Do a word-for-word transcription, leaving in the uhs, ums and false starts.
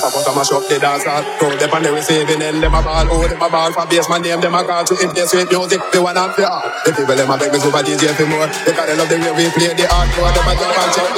but I mash up the dance hall. Crowd them on the receiving end, them a ball. Oh, them a ball for bass, my name, them a call to if they sweet music, they want to play hard. The people them a beg me super D J for more, because they love the way we play the hardcore. Them a jump and shout